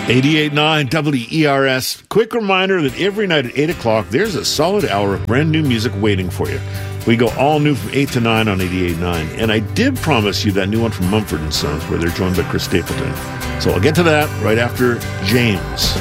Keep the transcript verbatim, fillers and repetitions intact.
eighty-eight point nine W E R S. Quick reminder that every night at eight o'clock, there's a solid hour of brand new music waiting for you. We go all new from eight to nine on eighty-eight point nine. And I did promise you that new one from Mumford and Sons, where they're joined by Chris Stapleton. So I'll get to that right after James.